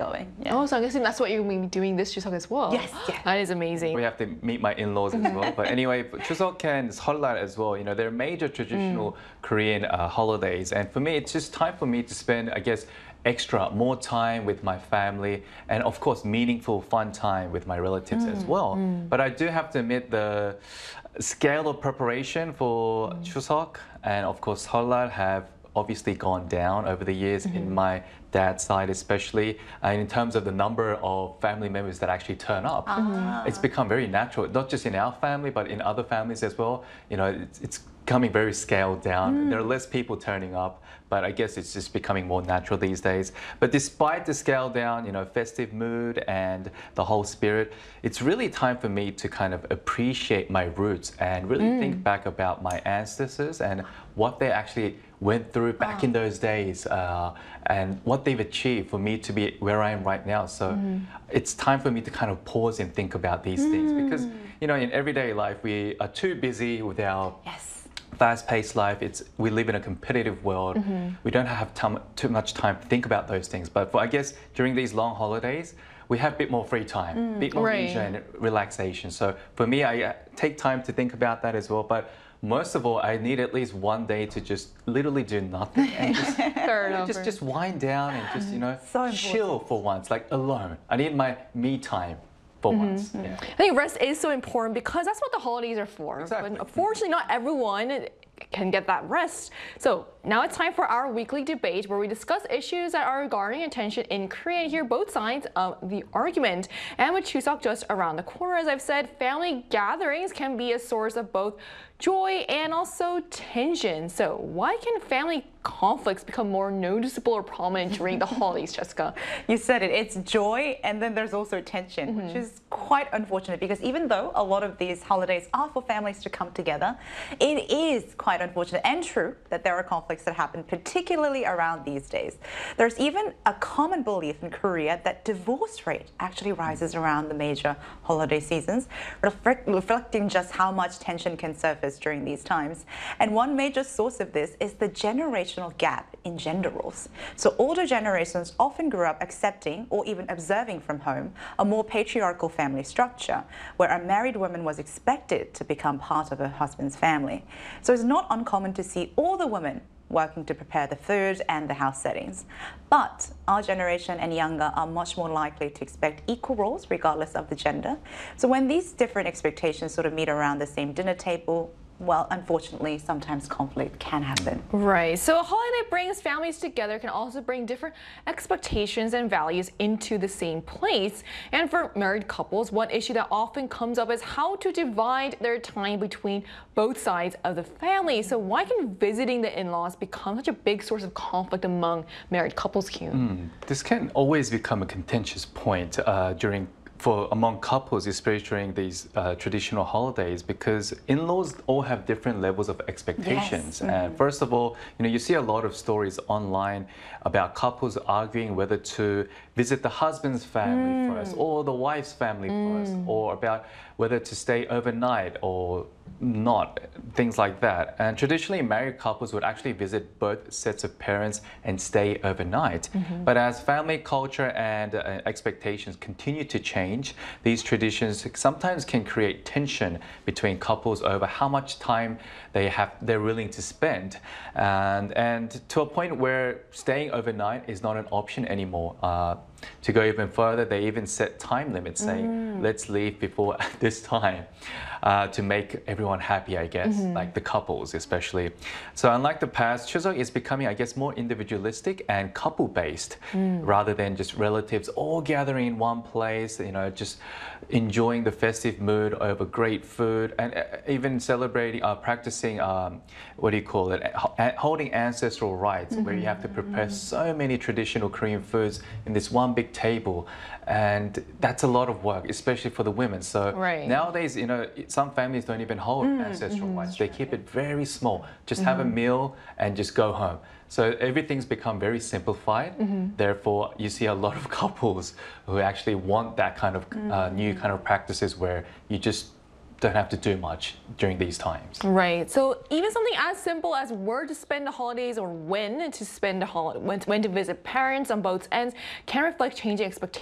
going. Yeah. Oh, so I'm guessing that's what you're going to be doing this Chuseok as well. Yes, yeah. That is amazing. We have to meet my in-laws as well. But anyway, Chuseok and Seollal as well, you know, they're major traditional Korean holidays. And for me, it's just time for me to spend, I guess, more time with my family, and of course meaningful fun time with my relatives as well. But I do have to admit the scale of preparation for Chuseok and of course Seollal have obviously gone down over the years in my dad's side especially, and in terms of the number of family members that actually turn up. It's become very natural, not just in our family but in other families as well. You know, it's becoming very scaled down. There are less people turning up, but I guess it's just becoming more natural these days. But despite the scale down, you know, festive mood and the whole spirit, it's really time for me to kind of appreciate my roots and really think back about my ancestors and what they actually went through back in those days and what they've achieved for me to be where I am right now. So it's time for me to kind of pause and think about these things because, you know, in everyday life, we are too busy with our fast-paced life. We live in a competitive world. We don't have too much time to think about those things. But I guess during these long holidays, we have a bit more free time, a bit more leisure and relaxation. So for me, I take time to think about that as well. But most of all, I need at least one day to just literally do nothing and just wind down and just, you know, chill for once, like alone. I need my me time. For once. Yeah. I think rest is so important because that's what the holidays are for. Exactly. But unfortunately, not everyone can get that rest. So now it's time for our weekly debate where we discuss issues that are garnering attention in Korea and hear both sides of the argument. And with Chuseok just around the corner, as I've said, family gatherings can be a source of both joy and also tension. So why can family conflicts become more noticeable or prominent during the holidays, Jessica? You said it, it's joy and then there's also tension, which is quite unfortunate because even though a lot of these holidays are for families to come together, it is quite unfortunate and true that there are conflicts that happen, particularly around these days. There's even a common belief in Korea that divorce rate actually rises around the major holiday seasons, reflecting just how much tension can surface during these times. And one major source of this is the generational gap in gender roles. So older generations often grew up accepting or even observing from home a more patriarchal family structure where a married woman was expected to become part of her husband's family. So it's not uncommon to see all the women working to prepare the food and the house settings. But our generation and younger are much more likely to expect equal roles regardless of the gender. So when these different expectations sort of meet around the same dinner table, well, unfortunately, sometimes conflict can happen. Right. So a holiday brings families together can also bring different expectations and values into the same place. And for married couples, one issue that often comes up is how to divide their time between both sides of the family. So why can visiting the in-laws become such a big source of conflict among married couples, Kyun? This can always become a contentious point among couples, especially during these traditional holidays, because in-laws all have different levels of expectations. And first of all, you know, you see a lot of stories online about couples arguing whether to visit the husband's family first or the wife's family first, or about whether to stay overnight or not, things like that. And traditionally, married couples would actually visit both sets of parents and stay overnight. But as family culture and expectations continue to change, these traditions sometimes can create tension between couples over how much time they're willing to spend, and to a point where staying overnight is not an option anymore. To go even further, they even set time limits, saying, let's leave before this time to make everyone happy, I guess, like the couples especially. So unlike the past, Chuseok is becoming, I guess, more individualistic and couple-based rather than just relatives all gathering in one place, you know, just enjoying the festive mood over great food and even celebrating, practicing, what do you call it, holding ancestral rites where you have to prepare so many traditional Korean foods in this one big table, and that's a lot of work, especially for the women. So nowadays, you know, some families don't even hold ancestral rites. They keep it very small. Just have a meal and just go home. So everything's become very simplified. Therefore, you see a lot of couples who actually want that kind of new kind of practices where you just don't have to do much during these times. Right. So even something as simple as where to spend the holidays or when to spend the holiday, when to visit parents on both ends can reflect changing expectations